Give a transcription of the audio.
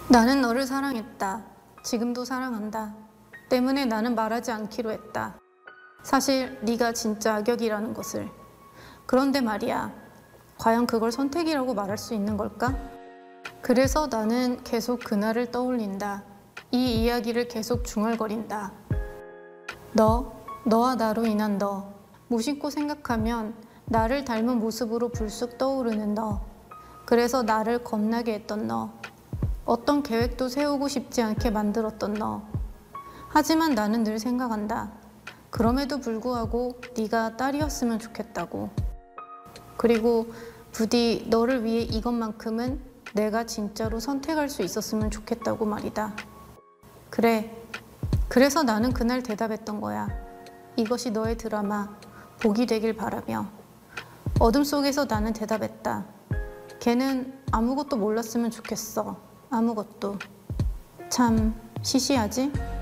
나는 너를 사랑했다. 지금도 사랑한다. 때문에 나는 말하지 않기로 했다. 사실 네가 진짜 악역이라는 것을. 그런데 말이야, 과연 그걸 선택이라고 말할 수 있는 걸까? 그래서 나는 계속 그날을 떠올린다. 이 이야기를 계속 중얼거린다. 너와 나로 인한 너. 무심코 생각하면 나를 닮은 모습으로 불쑥 떠오르는 너. 그래서 나를 겁나게 했던 너. 어떤 계획도 세우고 싶지 않게 만들었던 너. 하지만 나는 늘 생각한다. 그럼에도 불구하고 네가 딸이었으면 좋겠다고. 그리고 부디 너를 위해 이것만큼은 내가 진짜로 선택할 수 있었으면 좋겠다고 말이다. 그래. 그래서 나는 그날 대답했던 거야. 이것이 너의 드라마, 복이 되길 바라며. 어둠 속에서 나는 대답했다. 걔는 아무것도 몰랐으면 좋겠어. 아무것도. 참 시시하지?